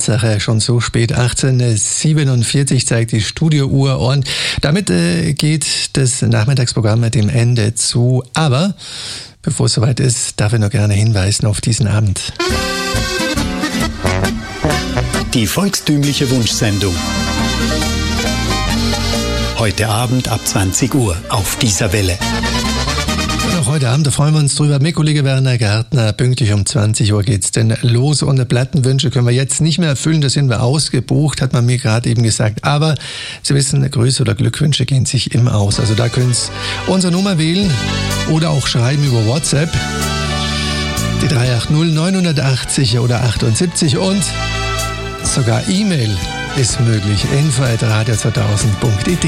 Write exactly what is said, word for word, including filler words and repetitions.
Tatsache schon so spät. achtzehn Uhr siebenundvierzig zeigt die Studiouhr und damit äh, geht das Nachmittagsprogramm dem Ende zu. Aber bevor es soweit ist, darf ich noch gerne hinweisen auf diesen Abend. Die volkstümliche Wunschsendung. Heute Abend ab zwanzig Uhr auf dieser Welle. Und auch heute Abend, da freuen wir uns drüber. Mit Kollege Werner Gärtner, pünktlich um zwanzig Uhr geht's denn los. Und Plattenwünsche können wir jetzt nicht mehr erfüllen, da sind wir ausgebucht, hat man mir gerade eben gesagt. Aber Sie wissen, Grüße oder Glückwünsche gehen sich immer aus. Also da können Sie unsere Nummer wählen oder auch schreiben über WhatsApp. Die drei acht null neun acht null oder achtundsiebzig und sogar E-Mail ist möglich. info at radio zweitausend punkt de.